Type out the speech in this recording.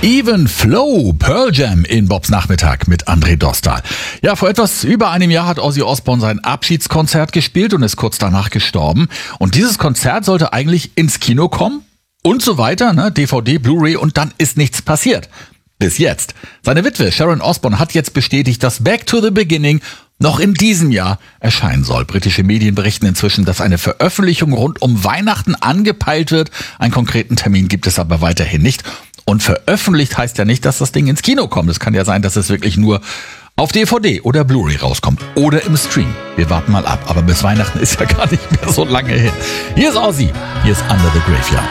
Even Flow, Pearl Jam in Bobs Nachmittag mit André Dostal. Ja, vor etwas über einem Jahr hat Ozzy Osbourne sein Abschiedskonzert gespielt und ist kurz danach gestorben. Und dieses Konzert sollte eigentlich ins Kino kommen und so weiter, ne? DVD, Blu-ray, und dann ist nichts passiert. Bis jetzt. Seine Witwe Sharon Osbourne hat jetzt bestätigt, dass Back to the Beginning noch in diesem Jahr erscheinen soll. Britische Medien berichten inzwischen, dass eine Veröffentlichung rund um Weihnachten angepeilt wird. Einen konkreten Termin gibt es aber weiterhin nicht. Und veröffentlicht heißt ja nicht, dass das Ding ins Kino kommt. Es kann ja sein, dass es wirklich nur auf DVD oder Blu-ray rauskommt. Oder im Stream. Wir warten mal ab. Aber bis Weihnachten ist ja gar nicht mehr so lange hin. Hier ist Ozzy. Hier ist Under the Graveyard.